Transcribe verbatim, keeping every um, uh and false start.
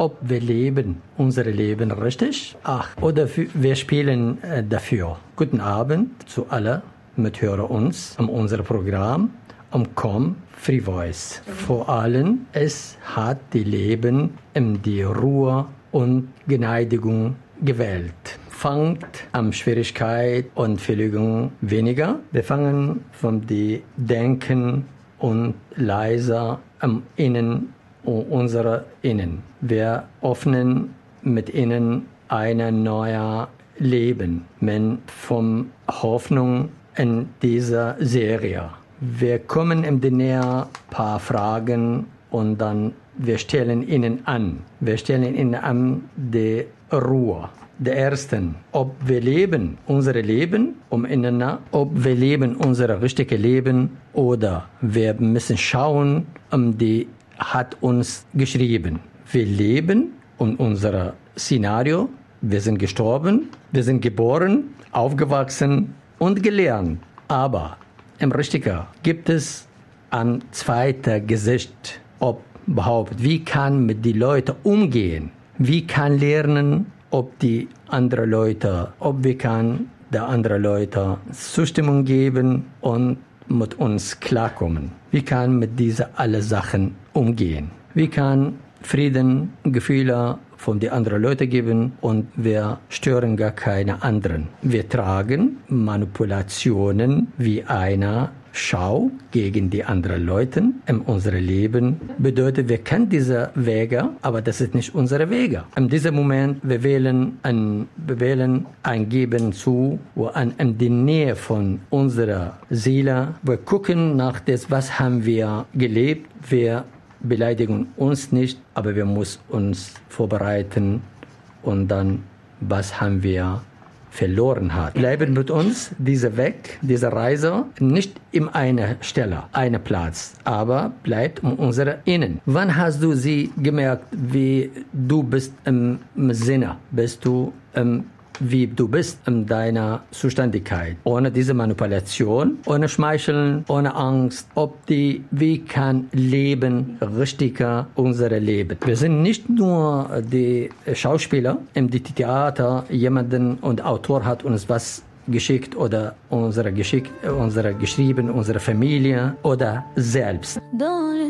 ob wir leben unser Leben richtig, ach, oder wir spielen äh, dafür. Guten Abend zu allen Mithörer uns an unserem Programm am Com Free Voice. Vor allem, es hat die Leben in die Ruhe und Gneidigung gewählt. Fangt an Schwierigkeit und Verlegung weniger. Wir fangen von die Denken und leiser am Innen unserer Innen. Wir öffnen mit ihnen ein neues Leben, mit von Hoffnung in dieser Serie. Wir kommen in die Nähe ein paar Fragen und dann wir stellen ihnen an. Wir stellen ihnen an die Ruhe. Der ersten, ob wir leben unser Leben umeinander, ob wir leben unser richtiges Leben oder wir müssen schauen, um die hat uns geschrieben. Wir leben in unser Szenario, wir sind gestorben, wir sind geboren, aufgewachsen und gelernt. Aber im Richtigen gibt es ein zweites Gesicht, ob überhaupt, wie kann mit den Leuten umgehen, wie kann lernen, ob die anderen Leute, ob wir kann der anderen Leute Zustimmung geben und mit uns klarkommen. Wie kann mit diesen alle Sachen umgehen? Wie kann Frieden, Gefühle von den anderen Leuten geben und wir stören gar keine anderen. Wir tragen Manipulationen wie eine Schau gegen die anderen Leute in unserem Leben. Bedeutet, wir kennen diese Wege, aber das ist nicht unsere Wege. In diesem Moment, wir wählen ein, wir wählen ein Geben zu, wo an, in die Nähe von unserer Seele, wir gucken nach das, was haben wir gelebt, wir beleidigen uns nicht, aber wir müssen uns vorbereiten und dann, was haben wir verloren hat. Bleiben mit uns diese Weg, diese Reise, nicht in einer Stelle, einer Platz, aber bleibt in unserer Innen. Wann hast du sie gemerkt, wie du bist im Sinne, bist du im wie du bist in deiner Zuständigkeit, ohne diese Manipulation, ohne Schmeicheln, ohne Angst, ob die, wie kann Leben richtiger unser Leben. Wir sind nicht nur die Schauspieler im Theater, jemanden und Autor hat uns was geschickt oder unsere geschickt, unsere geschrieben, unsere Familie oder selbst.